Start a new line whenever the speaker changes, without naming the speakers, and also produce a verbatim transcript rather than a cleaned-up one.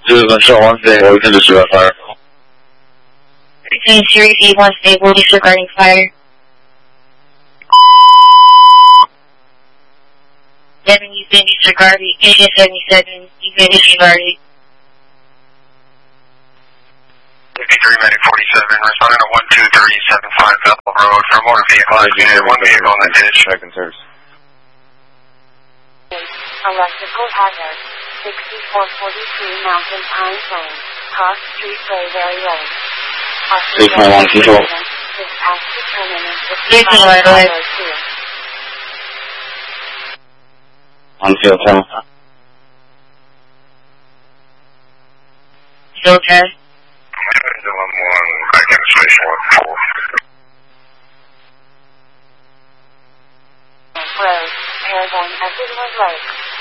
This is Michelle one stable, we can disregard fire.
Between Series eight one stable, disregarding fire. Seven, you've been disregarded. Area seventy-seven, you've been disregarded.
fifty-three Medic forty-seven, responding to one two three seven five Bethel Road for a motor vehicle. I see one vehicle in the ditch.
Second service.
Electrical hazard. sixty-four forty-three Mountain Pine Lane. Cross Street Bayberry Lane.
six one one control.
Dispatch to terminus.
Station right away.
On field ten.
Still okay?
Back in station one four.
Road. Paragon Edward Lake.